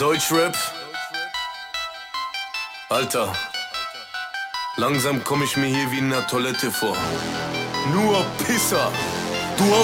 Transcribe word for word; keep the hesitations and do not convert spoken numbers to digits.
Deutschrap. Alter, langsam komm ich mir hier wie in einer Toilette vor. Nur Pisser. Du